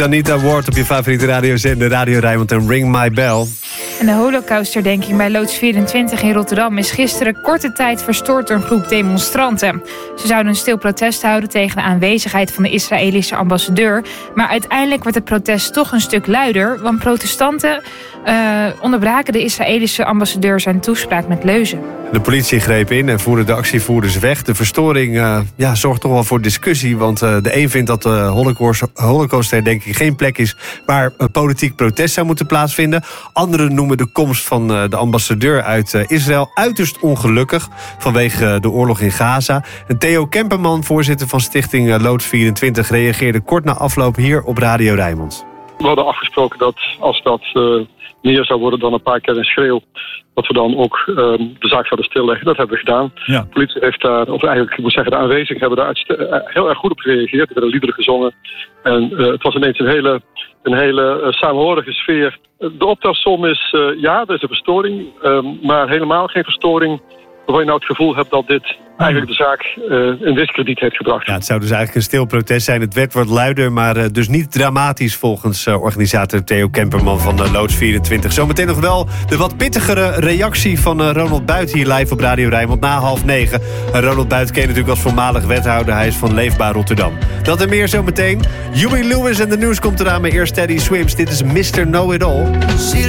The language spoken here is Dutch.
Shanita Ward op je favoriete radiozender Radio Rijnmond en Ring My Bell. En de Holocaustherdenking bij Loods 24 in Rotterdam is gisteren korte tijd verstoord door een groep demonstranten. Ze zouden een stil protest houden tegen de aanwezigheid van de Israëlische ambassadeur. Maar uiteindelijk werd het protest toch een stuk luider, want protestanten onderbraken de Israëlische ambassadeur zijn toespraak met leuzen. De politie greep in en voerde de actievoerders weg. De verstoring zorgt toch wel voor discussie, want de een vindt dat de Holocaustherdenking geen plek is waar een politiek protest zou moeten plaatsvinden. Anderen noemen de komst van de ambassadeur uit Israël uiterst ongelukkig vanwege de oorlog in Gaza. En Theo Kemperman, voorzitter van stichting Loods 24, reageerde kort na afloop hier op Radio Rijnmond. We hadden afgesproken dat als dat meer zou worden dan een paar keer een schreeuw, dat we dan ook de zaak zouden stilleggen. Dat hebben we gedaan. Ja. De politie heeft daar, of eigenlijk ik moet zeggen de aanwezigen hebben daar heel erg goed op gereageerd. Er werden liederen gezongen. En het was ineens een hele samenhorige sfeer. De optelsom is, er is een verstoring, maar helemaal geen verstoring waarvan je nou het gevoel hebt dat dit eigenlijk de zaak in diskrediet heeft gebracht. Ja, het zou dus eigenlijk een stil protest zijn. Het werd wat luider, maar dus niet dramatisch volgens organisator Theo Kemperman van Loods 24. Zometeen nog wel de wat pittigere reactie van Ronald Buit hier live op Radio Rijnmond na 8:30. Ronald Buit ken je natuurlijk als voormalig wethouder. Hij is van Leefbaar Rotterdam. Dat en meer zometeen. Huey Lewis en de nieuws komt eraan, maar eerst Teddy Swims. Dit is Mr. Know-It-All.